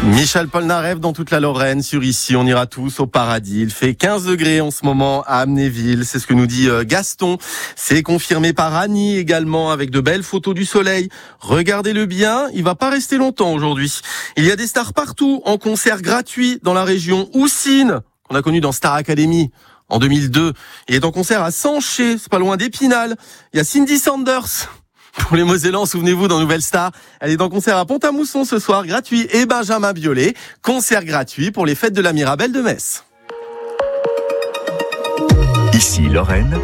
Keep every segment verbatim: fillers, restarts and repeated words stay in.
Michel Polnareff dans toute la Lorraine, sur Ici, on ira tous au paradis. Il fait quinze degrés en ce moment à Amnéville, c'est ce que nous dit Gaston. C'est confirmé par Annie également, avec de belles photos du soleil. Regardez-le bien, il va pas rester longtemps aujourd'hui. Il y a des stars partout, en concert gratuit dans la région. Houssine, qu'on a connu dans Star Academy en deux mille deux. Il est en concert à Sanché, c'est pas loin d'Épinal. Il y a Cindy Sanders. Pour les Mosellans, souvenez-vous, dans Nouvelle Star, elle est en concert à Pont-à-Mousson ce soir, gratuit. Et Benjamin Biolay, concert gratuit pour les fêtes de la Mirabelle de Metz. Ici Lorraine,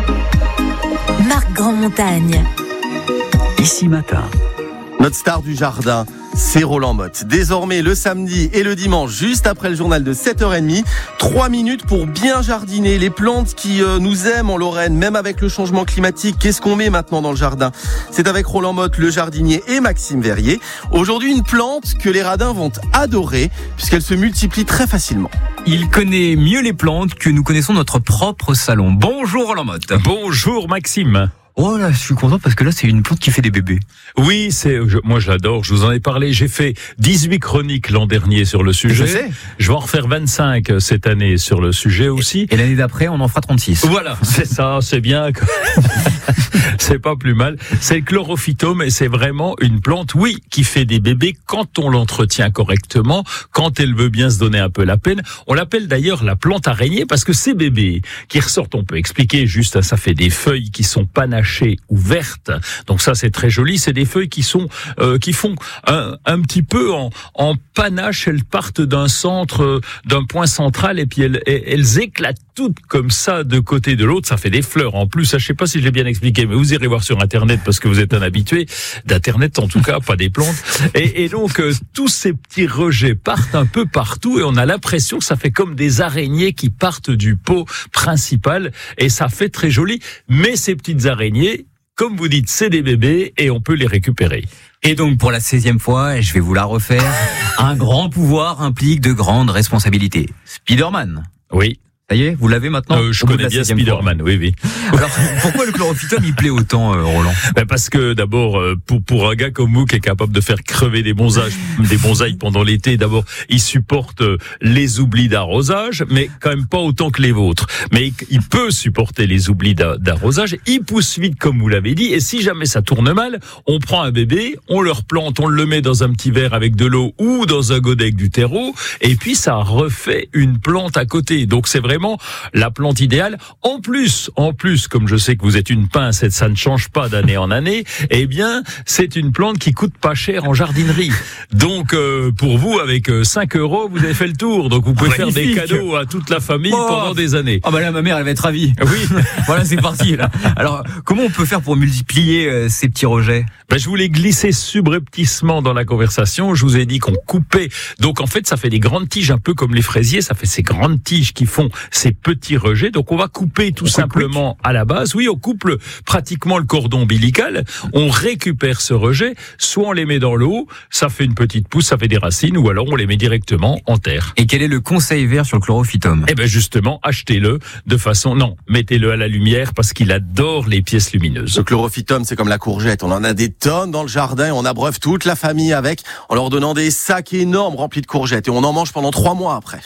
Marc Grandmontagne. Ici Matin. Notre star du jardin, c'est Roland Motte. Désormais, le samedi et le dimanche, juste après le journal de sept heures trente, trois minutes pour bien jardiner les plantes qui euh, nous aiment en Lorraine, même avec le changement climatique. Qu'est-ce qu'on met maintenant dans le jardin ? C'est avec Roland Motte, le jardinier, et Maxime Verrier. Aujourd'hui, une plante que les radins vont adorer, puisqu'elle se multiplie très facilement. Il connaît mieux les plantes que nous connaissons notre propre salon. Bonjour Roland Motte. Bonjour Maxime. Oh là, je suis content parce que là, c'est une plante qui fait des bébés. Oui, c'est, je, moi je l'adore, je vous en ai parlé. J'ai fait dix-huit chroniques l'an dernier sur le sujet. Je, je vais en refaire vingt-cinq cette année sur le sujet aussi. Et l'année d'après, on en fera trente-six. Voilà, c'est ça, c'est bien. C'est pas plus mal. C'est le chlorophytum et c'est vraiment une plante, oui, qui fait des bébés quand on l'entretient correctement, quand elle veut bien se donner un peu la peine. On l'appelle d'ailleurs la plante araignée parce que ces bébés qui ressortent, on peut expliquer juste, ça fait des feuilles qui sont panachées ou vertes. Donc ça, c'est très joli. C'est des feuilles qui sont, euh, qui font un, un petit peu en, en panache. Elles partent d'un centre, euh, d'un point central et puis elles, elles éclatent toutes comme ça de côté de l'autre. Ça fait des fleurs en plus. Ça, je sais pas si je l'ai bien expliqué, mais vous irez voir sur Internet parce que vous êtes un habitué d'Internet, en tout cas, pas des plantes. Et, et donc, euh, tous ces petits rejets partent un peu partout et on a l'impression que ça fait comme des araignées qui partent du pot principal et ça fait très joli. Mais ces petites araignées, comme vous dites, c'est des bébés et on peut les récupérer. Et donc, pour la seizième fois, je vais vous la refaire, un grand pouvoir implique de grandes responsabilités. Spider-Man. Oui. Ça y est, vous l'avez maintenant ? euh, Je connais bien Spider-Man, oui, oui. Alors, pourquoi le chlorophytum, il plaît autant, euh, Roland ? Ben parce que d'abord, euh, pour pour un gars comme vous qui est capable de faire crever des bonsaïs, des bonsaïs pendant l'été, d'abord, il supporte euh, les oublis d'arrosage, mais quand même pas autant que les vôtres. Mais il, il peut supporter les oublis d'arrosage. Il pousse vite, comme vous l'avez dit, et si jamais ça tourne mal, on prend un bébé, on le replante, on le met dans un petit verre avec de l'eau ou dans un godet avec du terreau, et puis ça refait une plante à côté. Donc c'est vrai vraiment la plante idéale. En plus, en plus, comme je sais que vous êtes une pince et ça ne change pas d'année en année, eh bien, c'est une plante qui coûte pas cher en jardinerie. Donc, euh, pour vous, avec cinq euros, vous avez fait le tour. Donc, vous pouvez oh, faire des cadeaux à toute la famille oh. pendant des années. Ah oh bah là, ma mère, elle va être ravie. Oui. Voilà, c'est parti, là. Alors, comment on peut faire pour multiplier euh, ces petits rejets ? Ben, je voulais glisser subrepticement dans la conversation. Je vous ai dit qu'on coupait. Donc, en fait, ça fait des grandes tiges, un peu comme les fraisiers. Ça fait ces grandes tiges qui font ces petits rejets. Donc, on va couper tout on simplement coupe. à la base. Oui, on coupe le, pratiquement le cordon ombilical. On récupère ce rejet. Soit on les met dans l'eau, ça fait une petite pousse, ça fait des racines, ou alors on les met directement en terre. Et quel est le conseil vert sur le chlorophytum ? Eh ben, justement, achetez-le de façon, non, mettez-le à la lumière parce qu'il adore les pièces lumineuses. Le chlorophytum, c'est comme la courgette. On en a des tonnes dans le jardin et on abreuve toute la famille avec, en leur donnant des sacs énormes remplis de courgettes. Et on en mange pendant trois mois après.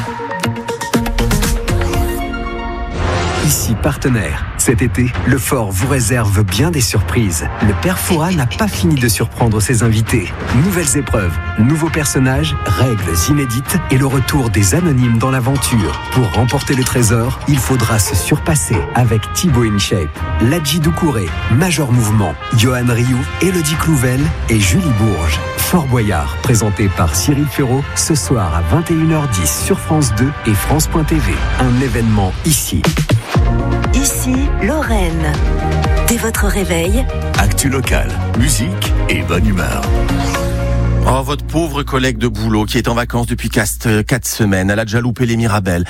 Ici Partenaire. Cet été, le Fort vous réserve bien des surprises. Le Père Fouras n'a pas fini de surprendre ses invités. Nouvelles épreuves, nouveaux personnages, règles inédites et le retour des anonymes dans l'aventure. Pour remporter le trésor, il faudra se surpasser avec Thibaut InShape, Ladji Doucouré, Major Mouvement, Johan Rioux, Élodie Clouvel et Julie Bourges. Fort Boyard, présenté par Cyril Ferraud, ce soir à vingt et une heures dix sur France deux et France point T V. Un événement ici. Ici, Lorraine. Dès votre réveil, actu local, musique et bonne humeur. Oh, votre pauvre collègue de boulot qui est en vacances depuis quatre semaines, elle a déjà loupé les Mirabelles.